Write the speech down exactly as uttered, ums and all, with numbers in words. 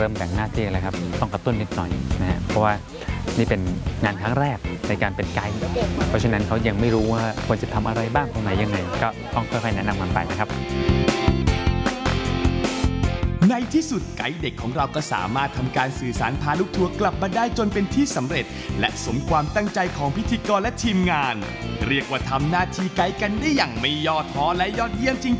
ริ่มแบ่งหน้าที่แล้วครับต้องกระตุ้นนิดหน่อยนะฮะเพราะว่านี่เป็นงานครั้งแรกในการเป็นไกด์เพราะฉะนั้นเขายังไม่รู้ว่าควรจะทำอะไรบ้างตรงไหนยังไงก็ต้องค่อยๆแนะนำมันไปนะครับในที่สุดไกด์เด็กของเราก็สามารถทำการสื่อสารพาลูกทัวร์กลับมาได้จนเป็นที่สำเร็จและสมความตั้งใจของพิธีกรและทีมงานเรียกว่าทำหน้าที่ไกด์กันได้อย่างไม่ย่อท้อและยอดเยี่ยมจ